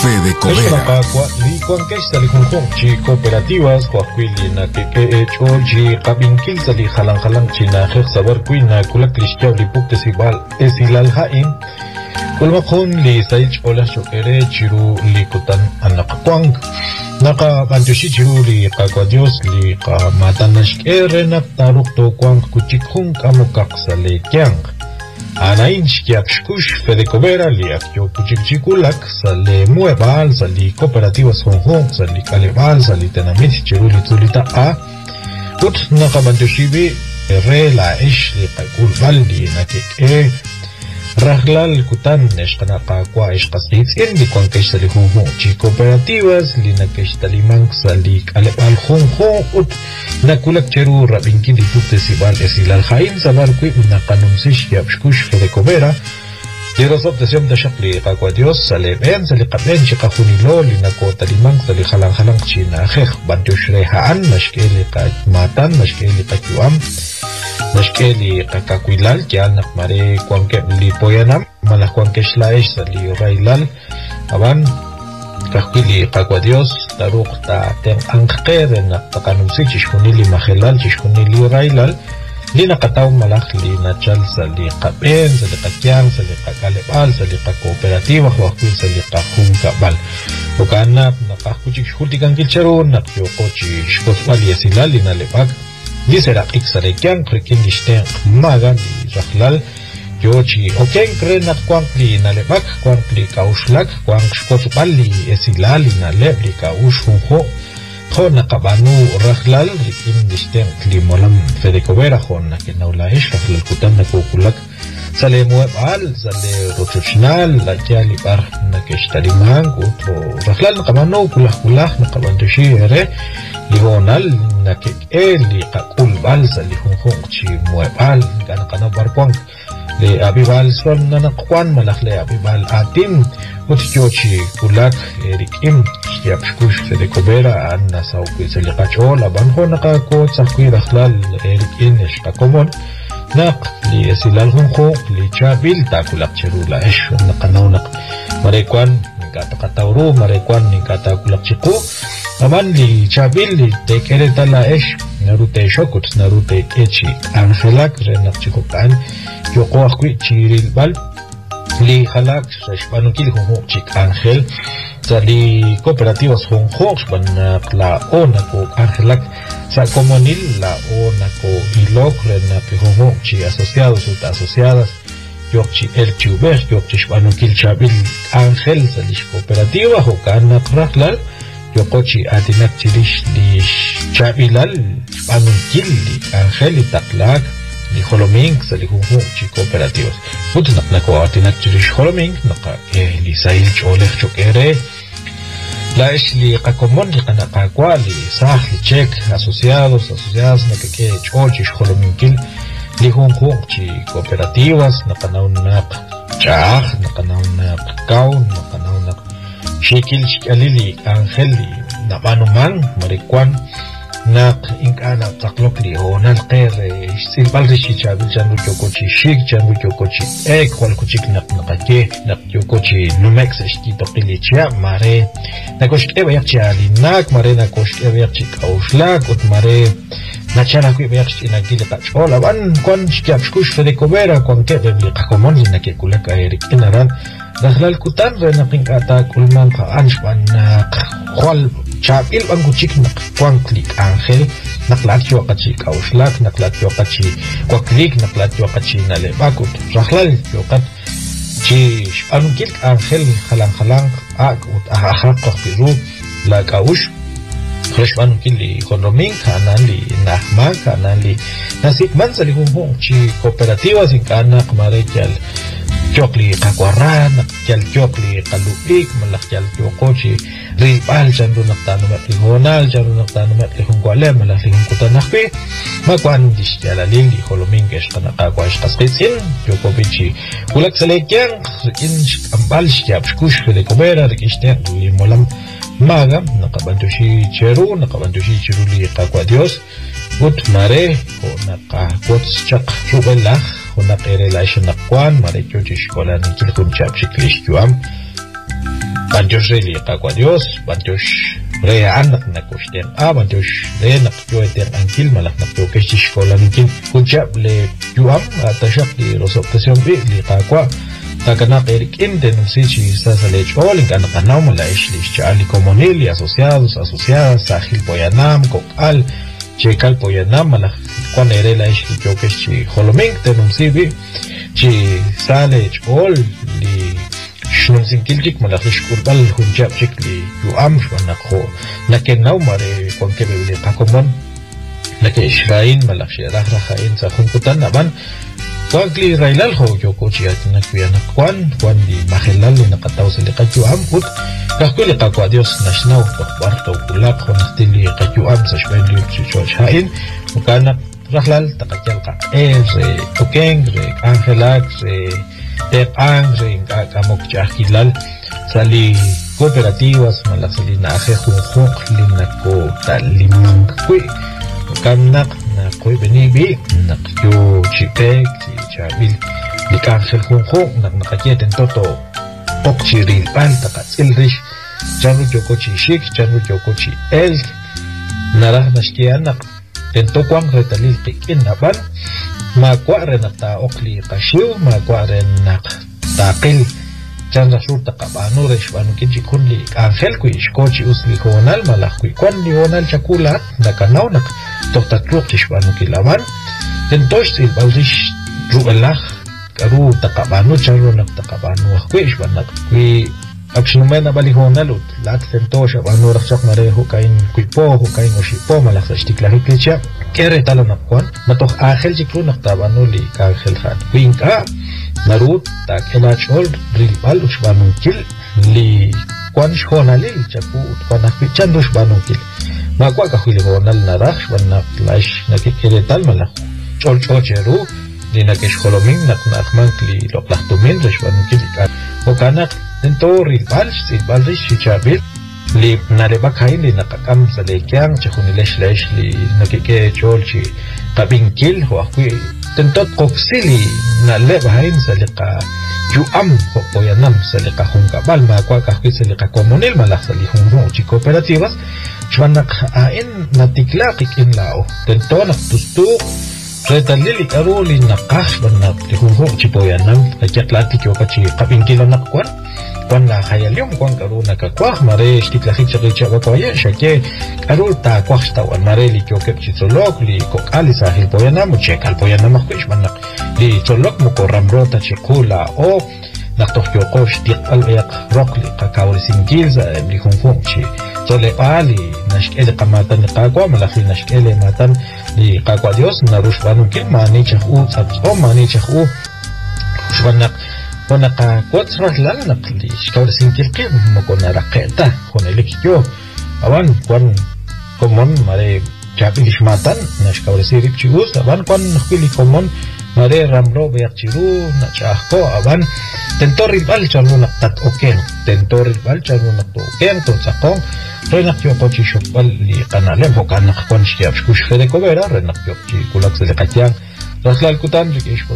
Fede Covera. Cooperativas, Coaquilina, que Cholchi, Cabinkil, Sali, Halan, China, Sabar Quina, Kulak Krishkabli, Puktesival, Esilal Haim, Kulmakun, Li Saich, Ola Shokere, Chiru, Likutan, Anakwang, Naka Bantushi Chiru, Li Kakwadios, Li Kamatanash, Erenak, Tarukto, Kwang, Kuchikung, Amukak, Sale, Kyang. Anain Shkiapshkush, Fede Covera, Liakyo Kuchikchikulak, Sale Muebal, Sali Cooperativas Hong Kong, Sali Calebal, Sali Tenamit, Chiruli Tulita A, Ut Nakabantushibi, Rela Ish, Likakul Valdi, Nakik Rahlal Kutan, Eshkanaka, Eshkasits, Indi Quankesh Sali Hong Kong, Chi Cooperativas, Linakesh Talimang, Sali Calebal Hong Kong, Ut Nakulak Cheru, Rabinki, Puktesival, Esilal Haim, Sabarqui, Nakanumsish, Yapshkush, Fede Covera, Tirosop de Siam de Shakli, Kakwadios, Saleben, Salikaben, Chikahunilo, Linako Talimang, Salihalang, China, Hech, Bantushre Haan, Nashkeli Matan, Nashkeli Kakuam, Nashkeli Kakakwilal, Kianak Mare, Quanke Poyanam, Malaquankesh, Sali Railal, Aban, Kakili Kakwadios, Tarukta, Ten Angker, and Takanumsi, Chishkunili Mahelal, Chishkunili Railal, Lina Katau Malach, Lina Chal, Sali Kapen, Sali Kakian, Sali Kakalebal, Sali Cooperativa, Huaquil, Sali Kahunkabal. Ukana, Nakakuchi, Hutikan Kilcheru, Nakyokochi, Shkotwali, Esilal, Lina Lebak, Gisera Ixarekian, Krikinishten, Magan, Rahlal, Yochi, Oken, Krenak, Quankli, Nalebak, Quankli, Kauslak, Quank, Shkotwali, Esilal, Nalebri, Kaushunho, Hona Kabanu, Rahlal, Rikim, Disten, Klimolam, Fede Covera, Hona, que no la es, Rahlal Kutan, Nakukulak, Sale Muebal, Sale Rochuchnal, La Yalibar, Nakeshtariman, Utro, Rahlal, Kabanu, Kulak, Nakabantushi, Ere, Ligonal, Nakek, Eli, Kakulbal, Sali Hunhong, Chi Muebal, Ganakana Barquank. Le Abibal son Nanakwan, Malakle Abibal Atim, Utjochi, Kulak, Erikim, Yapshkush, Fede Covera, Anna Sauki, Selikachola, Banhonaka, Kotsaki, Rahlal, Erikin, Eshkakomon, Nak, Li Esilal Hunho, Li Chabil, Takulak Cherula, Esh, Nakanaunak, Marekwan, Nikatakauru, Marekwan, Nikatakulak Chiku, Aman Li Chabil, Li Tekeretala Esh, Narute Shokut, Narute Echi, Angelak, Renak Chikokan, Yokoakwi Chiril Bal, Li Halak, Shpanukil Hong Chik Angel, Sali Cooperativas Hong Kong, Banak la Onako Angelak, Sacomonil, la Onako Ilok, Renak Hong Chi asociados, asociadas, Yorchi El Chuber, Yorchi Shpanukil Chabil Angel, Salish Cooperativa, Hokanak Rahlal, Yokochi Adinak Chirish Li Chabilal, Shpanukil, Angel Taklak, Li Holoming, Sali Hunhu, Chi Cooperativas. Putin Nako Artinak Chirish Holoming, Naka, Li Sail Cholech Chokere, La Li Kakomon, Li Kanakakwa, Li Sah, Li Chek, asociadas, Nakake, Cholchish Holomingil, Li Hunhu, Chi Cooperativas, Nakanaunak Chah, Nakanaunak Kau, Nakanaunak Shekil Alili, Angeli, Nabanuman, Marikwan, Nak Inkana Taklokli, o Nalkere, Silbal Rishi Chabil, Jandu Yokochi, Shik, Jandu Yokochi, Ek, Walkuchik Naknakake, Nak Yokochi, Lumex, Estito Pilicia, Mare, Nakosh Everchi Alinak, Mare Nakosh Everchi Kauslak, Ut Mare, Nachana Quebec in a Gilipach, all of one, Quan Shkapskush, Fede Covera, Quan Kevin, Kakomon, Nakekulaka, Eric Inaran, Nahlal Kutan, Renapinkata, Kulmanka, Anshman, Hol. Chabil Banguchik Quanklik Angel, Naklat Yokachi Kauslak, Naklat Yokachi, Quaklik, Naklat Yokachi Nalebakut, Rahlal Yokat, Chish, Angil Angel, Halang, Akut, Ahak, Piru, La Kaush, Freshman Kili, Holoming, Kanali, Nahma, Kanali, Nasik Mansali Hung, Chi Cooperativas in Kanak, Marejal. Chokli Kakwaran, Kyal Chokli Kalupik, Malakyal Chokochi, Ripal, Jandu Naktano Matlihonal, Jandu Naktano Matlihungwale, Malahunkutanakpi, Makwan Dishtala Lili, Holomingesh Kanakakwash Kaskitsin, Chokovichi, Kulak Salekian, Inch Ambalsh, Yapshkush, Fede Covera, Rikishten, Limolam, Maga, Nakabantushi Cheru, Nakabantushi Chiruli Kakwadios, Ut Mare, Nakakots Chak Rubelach, Hunak relation na Kwan, Marecho Chishkola, Nikil Kunchap Shiklish Kuam, banjos reli qaqwa Dios banjos re anak na kushten banjos re nak yo eten ankil malak nak yo kesh kola nikin kunjab le yuam atashak di rosoptasion bi li qaqwa takana qerikin denuncia chi sasale cholin kana kanau mala ishli chali comunili asociados asociadas sahil poyanam kokal chekal poyanam mala cuando era la ishli yo kesh holoming denuncia bi chi sale chol li shun sinkiltik mala khishkurbal hunjab chikli yuam shwana kho nakenau mare konke bebli qakomon nake ishrain mala shirah rahain sa khunkutan naban Wagli railal ho yo cochi atina kuyana kwan di mahelal na kataw sa likayuam ut kakuli kakwa Dios national to kwarto kulak ho naktili kayuam sa shweli si George Hain mukana rahlal takakyal ka re tukeng re angelak re tepang re kamok chakilal sali cooperativas malasali na ase khunkhuk linako talimang kwi kanak na koy benibi nak yo chipek chabil likangel khunkhuk nak nakaketen toto okchiril pan takatsilrish chanru yokochi shik chanru yokochi el narah nashkianak tento kwang retalil tikin naban makwa renata okli kashiw makwa renak takil chanra surta kabano reshbanu kinchi kunli angel kui shkochi usli honal malak kui kwan li honal chakulat nakanaw nak toktatluk tishbanu kilaban tentosh sil balrish ruelach karu takabano chanro nak takabano kui shbanak kui abshinumena bali honal ut lat tentosh abano rakchak mare hukain kui po hukain oshipo malak sa shtiklahiklicha kere talo nakwan matok angel chikru naktabano li ka angel khan kuinka narut tak elachol rilbal ushbanunkil li kwan shonalil chapu kwan akpichan ushbanunkil makwa kahuli honal naraj wanak lash nakikirital malak chol chocheru li nakesh holoming naknakmank li loklahtumin reshbanunkil okanak tento rilbal silbal rish chichabil li narebakhain li nakakam sa lekyang chakunilesh lesh li nakike chol chi kabinkil huakwi tentot koksili na lebahain sa lika yuam hopoyanam sa lika hungkabal makwa kahwi sa lika komunil malak sa lihunghung chi kooperativas shwanak ain natiklakik in lao tento naktustuk retalili karuli nakash banak lihunghung chi poyanam kajaklatik yoka chi kabinkila nakwan kwan la khayalium kwan karu nakakwah mare shtiklahik chakicha wakwaya shake karu ta kwahshtawan mare li kyokep chitsolok li kokali sahil poyanam chekal poyanam akhwish manak li tsolok muko ramrota chikula o naktoh kyoko shtikal ayak rokli kakawri singil sa li khungkhung chi tsole pali nashkele kamatan li kakwa malakli nashkele matan li kakwa Dios narush banukil mani chakhu tsabso mani chakhu shwanak Konaka kuatsrah lal nakli shkawar sinkilki mokona raketa honelik yo awan kwan komon mare chapilish matan na shkawar sirip chius awan kwan nakili komon mare ramro beyak chiru na chahko awan tentoril bal charno naktat oken tentoril bal charno nakto oken to tsakong renak yo kochi shokbal li kanalem hokan nakakwan shkiab shkush fede kobera renak yo chi kulak se lekatyang raslal kutan jikish